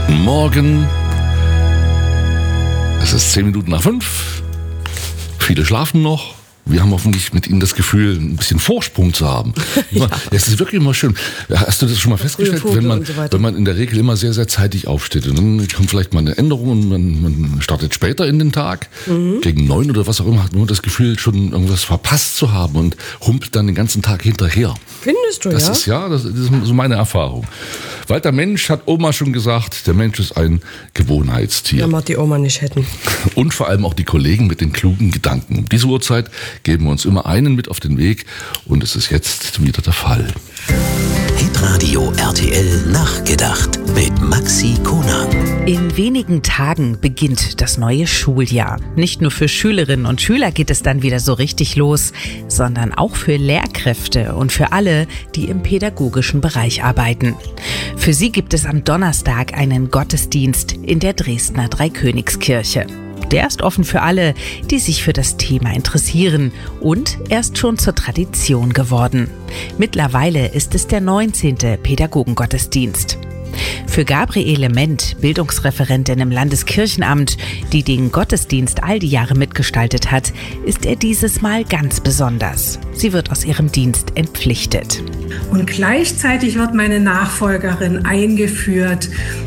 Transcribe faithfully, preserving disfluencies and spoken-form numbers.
Guten Morgen. Es ist zehn Minuten nach fünf. Viele schlafen noch. Wir haben hoffentlich mit Ihnen das Gefühl, ein bisschen Vorsprung zu haben. Ja. Es ist wirklich immer schön. Hast du das schon mal festgestellt, wenn man, so wenn man in der Regel immer sehr, sehr zeitig aufsteht und dann kommt vielleicht mal eine Änderung und man, man startet später in den Tag, mhm. gegen neun oder was auch immer, hat man das Gefühl, schon irgendwas verpasst zu haben und humpelt dann den ganzen Tag hinterher. Findest du, das ja? Ist, ja, das ist so meine Erfahrung. Walter Mensch hat Oma schon gesagt, der Mensch ist ein Gewohnheitstier. Wenn wir die Oma nicht hätten. Und vor allem auch die Kollegen mit den klugen Gedanken. Um diese Uhrzeit geben wir uns immer einen mit auf den Weg und es ist jetzt wieder der Fall. Hitradio R T L Nachgedacht mit Maxi Konang. In wenigen Tagen beginnt das neue Schuljahr. Nicht nur für Schülerinnen und Schüler geht es dann wieder so richtig los, sondern auch für Lehrkräfte und für alle, die im pädagogischen Bereich arbeiten. Für sie gibt es am Donnerstag einen Gottesdienst in der Dresdner Dreikönigskirche. Der ist offen für alle, die sich für das Thema interessieren und er ist schon zur Tradition geworden. Mittlerweile ist es der neunzehnte Pädagogengottesdienst. Für Gabriele Ment, Bildungsreferentin im Landeskirchenamt, die den Gottesdienst all die Jahre mitgestaltet hat, ist er dieses Mal ganz besonders. Sie wird aus ihrem Dienst entpflichtet. Und gleichzeitig wird meine Nachfolgerin eingeführt.